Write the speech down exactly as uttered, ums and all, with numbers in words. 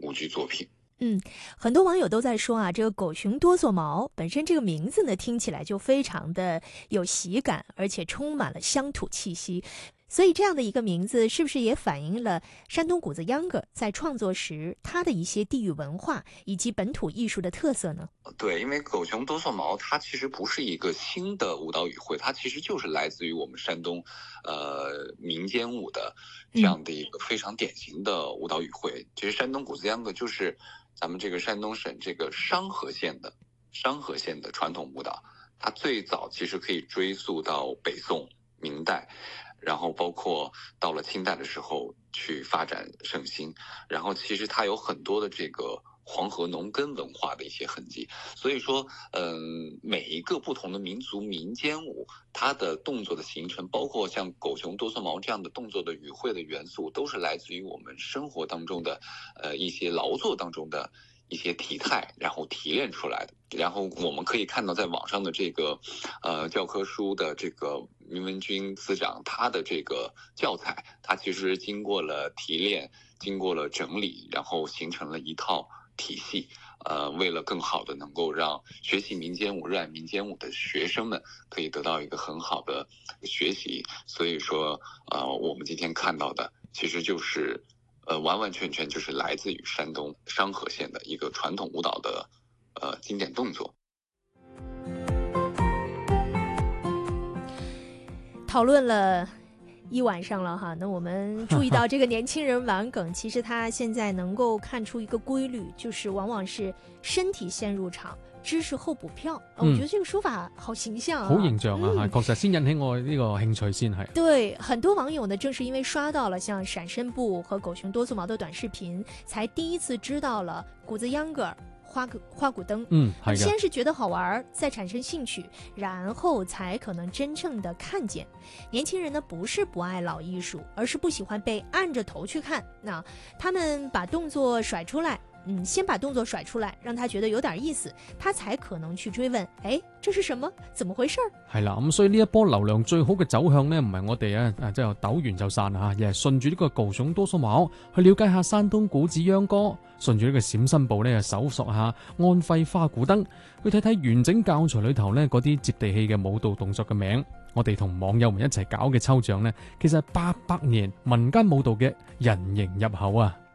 舞剧作品。 嗯，很多网友都在说啊，这个狗熊哆嗦毛本身这个名字呢，听起来就非常的有喜感，而且充满了乡土气息。所以这样的一个名字，是不是也反映了山东谷子秧歌在创作时它的一些地域文化以及本土艺术的特色呢？ 对，因为狗熊哆嗦毛它其实不是一个新的舞蹈语汇，它其实就是来自于我们山东呃民间舞的这样的一个非常典型的舞蹈语汇。嗯、其实山东谷子秧歌就是咱们这个山东省这个商河县的商河县的传统舞蹈，它最早其实可以追溯到北宋、明代。然后包括到了清代的时候去发展盛行，然后其实它有很多的这个黄河农耕文化的一些痕迹，所以说嗯，每一个不同的民族民间舞，它的动作的形成，包括像狗熊哆嗦毛这样的动作的语汇的元素，都是来自于我们生活当中的呃一些劳作当中的一些体态，然后提炼出来的。然后我们可以看到在网上的这个呃教科书的这个明文军司长他的这个教材，他其实经过了提炼，经过了整理，然后形成了一套体系。呃，为了更好的能够让学习民间舞、热爱民间舞的学生们可以得到一个很好的学习，所以说呃我们今天看到的其实就是呃完完全全就是来自于山东商河县的一个传统舞蹈的呃经典动作。 讨论了一晚上了哈，那我们注意到这个年轻人玩梗，其實他現在能夠看出一個規律，就是往往是身體先入場，知識後補票。嗯、我覺得這個說法好形象啊， 好形象啊， 嗯、 確實先引起我呢個興趣先係。 對，很多網友呢，正是因為刷到了像閃身步和狗熊哆嗦毛的短視頻，才第一次知道了谷子秧歌花花鼓燈。 嗯，係嘅。 先是覺得好玩，再產生興趣，然後才可能真正的看見。年輕人呢，不是不愛老藝術，而是不喜歡被按着頭去看。那他們把動作甩出來，嗯，先把動作甩出來，讓他覺得有點意思，他才可能去追問，誒，這是什麼？怎麼回事？ 係啦，咁所以呢一波流量最好嘅走向呢，唔係我哋啊，即係抖完就散嚇，而係順住呢個狗熊哆嗦毛去了解下山東谷子秧歌，順住呢個閃身步呢，搜索下安徽花鼓燈，去睇睇完整教材裏頭呢嗰啲接地氣嘅舞蹈動作嘅名。我哋同網友們一齊搞嘅抽獎呢，其實係八百年民間舞蹈嘅人形入口啊！